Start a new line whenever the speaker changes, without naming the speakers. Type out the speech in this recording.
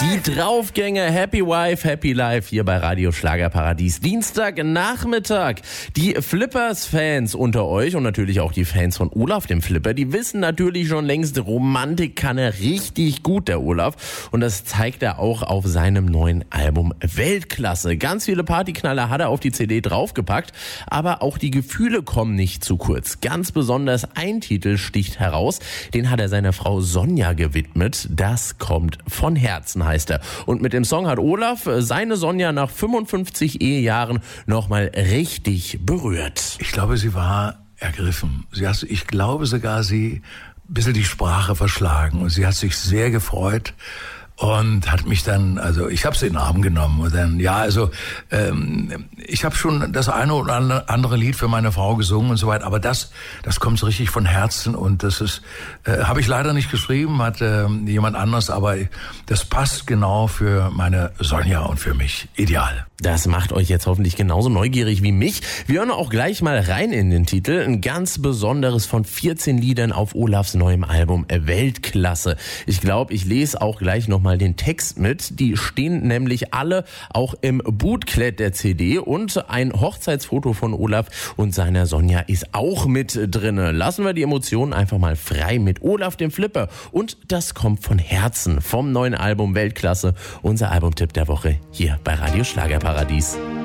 Die Draufgänger Happy Wife, Happy Life hier bei Radio Schlagerparadies. Dienstagnachmittag. Die Flippers-Fans unter euch und natürlich auch die Fans von Olaf dem Flipper, die wissen natürlich schon längst, Romantik kann er richtig gut, der Olaf. Und das zeigt er auch auf seinem neuen Album Weltklasse. Ganz viele Partyknaller hat er auf die CD draufgepackt, aber auch die Gefühle kommen nicht zu kurz. Ganz besonders ein Titel sticht heraus, den hat er seiner Frau Sonja gewidmet. Das kommt von Herzen, heißt er. Und mit dem Song hat Olaf seine Sonja nach 55 Ehejahren nochmal richtig berührt.
Ich glaube, sie war ergriffen. Ich glaube sogar, sie ein bisschen die Sprache verschlagen. Und sie hat sich sehr gefreut und hat mich dann, also ich habe sie in den Arm genommen und dann, ich habe schon das eine oder andere Lied für meine Frau gesungen und so weiter, aber das kommt so richtig von Herzen und das ist, habe ich leider nicht geschrieben, hat jemand anderes, aber das passt genau für meine Sonja und für mich ideal.
Das macht euch jetzt hoffentlich genauso neugierig wie mich. Wir hören auch gleich mal rein in den Titel. Ein ganz besonderes von 14 Liedern auf Olafs neuem Album Weltklasse. Ich glaube, ich lese auch gleich nochmal den Text mit. Die stehen nämlich alle auch im Booklet der CD und ein Hochzeitsfoto von Olaf und seiner Sonja ist auch mit drinne. Lassen wir die Emotionen einfach mal frei mit Olaf dem Flipper. Und das kommt von Herzen vom neuen Album Weltklasse. Unser Albumtipp der Woche hier bei Radio Schlagerparadies.